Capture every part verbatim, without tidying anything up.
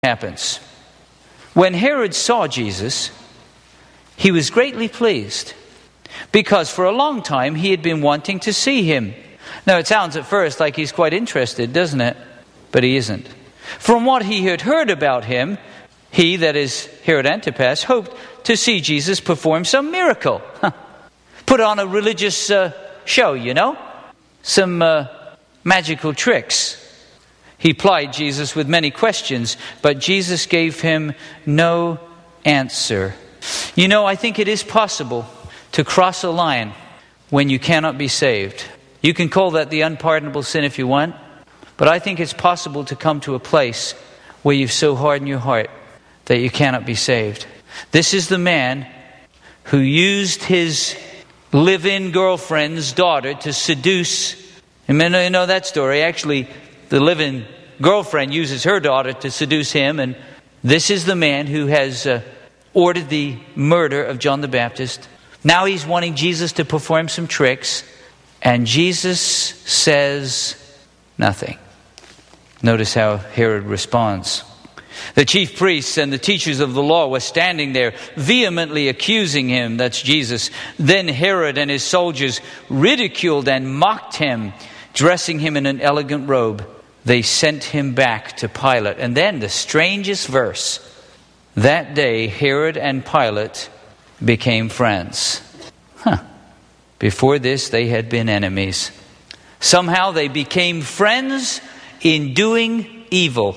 happens. When Herod saw Jesus, he was greatly pleased, because for a long time he had been wanting to see him. Now it sounds at first like he's quite interested, doesn't it? But he isn't. From what he had heard about him, he, that is Herod Antipas, hoped to see Jesus perform some miracle. Put on a religious uh, show, you know? Some uh, magical tricks. He plied Jesus with many questions, but Jesus gave him no answer. You know, I think it is possible to cross a line when you cannot be saved. You can call that the unpardonable sin if you want, but I think it's possible to come to a place where you've so hardened your heart that you cannot be saved. This is the man who used his live-in girlfriend's daughter to seduce. You know that story. Actually, the live-in girlfriend uses her daughter to seduce him, and this is the man who has uh, ordered the murder of John the Baptist. Now he's wanting Jesus to perform some tricks, and Jesus says nothing. Notice how Herod responds. The chief priests and the teachers of the law were standing there, vehemently accusing him, that's Jesus. Then Herod and his soldiers ridiculed and mocked him, dressing him in an elegant robe. They sent him back to Pilate. And then the strangest verse. That day Herod and Pilate became friends. Huh. Before this they had been enemies. Somehow they became friends in doing evil.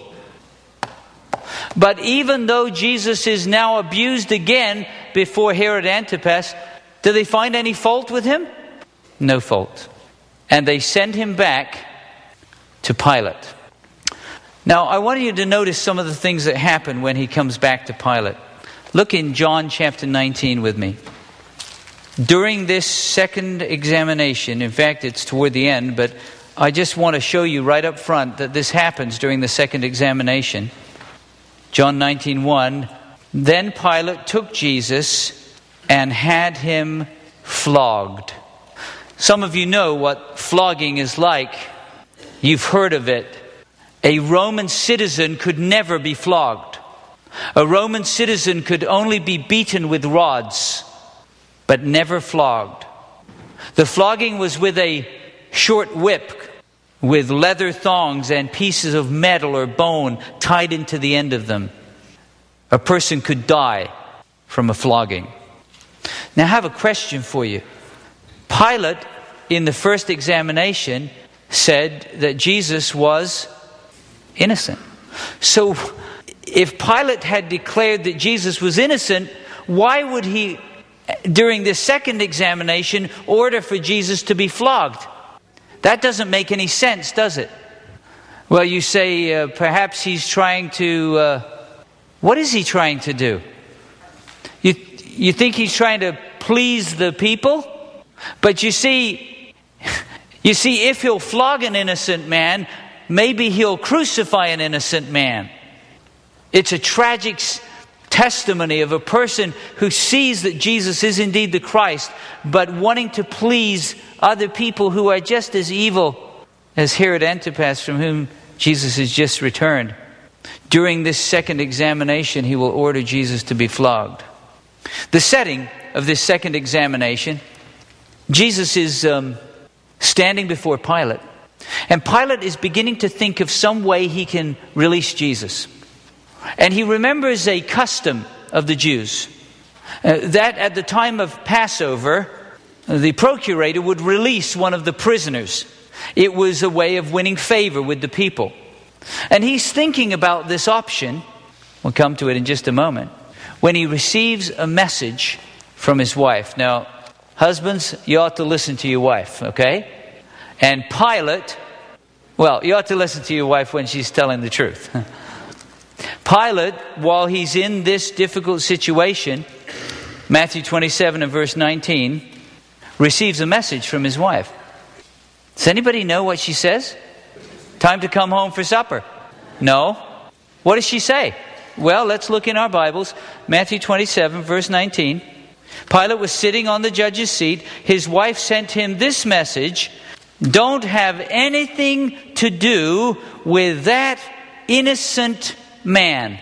But even though Jesus is now abused again before Herod Antipas, do they find any fault with him? No fault. And they send him back to Pilate. Now, I want you to notice some of the things that happen when he comes back to Pilate. Look in John chapter nineteen with me. During this second examination, in fact, it's toward the end, but I just want to show you right up front that this happens during the second examination. John nineteen one, then Pilate took Jesus and had him flogged. Some of you know what flogging is like. You've heard of it. A Roman citizen could never be flogged. A Roman citizen could only be beaten with rods, but never flogged. The flogging was with a short whip with leather thongs and pieces of metal or bone tied into the end of them. A person could die from a flogging. Now I have a question for you. Pilate, in the first examination, said that Jesus was innocent. So if Pilate had declared that Jesus was innocent, why would he, during this second examination, order for Jesus to be flogged? That doesn't make any sense, does it? Well, you say uh, perhaps he's trying to... Uh, what is he trying to do? You, you think he's trying to please the people? But you see, you see, if he'll flog an innocent man, maybe he'll crucify an innocent man. It's a tragic testimony of a person who sees that Jesus is indeed the Christ, but wanting to please other people who are just as evil as Herod Antipas, from whom Jesus has just returned. During this second examination, he will order Jesus to be flogged. The setting of this second examination, Jesus is um, standing before Pilate, and Pilate is beginning to think of some way he can release Jesus. And he remembers a custom of the Jews, uh, that at the time of Passover, the procurator would release one of the prisoners. It was a way of winning favor with the people. And he's thinking about this option, we'll come to it in just a moment, when he receives a message from his wife. Now, husbands, you ought to listen to your wife, okay? And Pilate, well, you ought to listen to your wife when she's telling the truth. Pilate, while he's in this difficult situation, Matthew twenty-seven and verse nineteen, receives a message from his wife. Does anybody know what she says? Time to come home for supper. No. What does she say? Well, let's look in our Bibles. Matthew twenty-seven, verse nineteen. Pilate was sitting on the judge's seat. His wife sent him this message: don't have anything to do with that innocent man.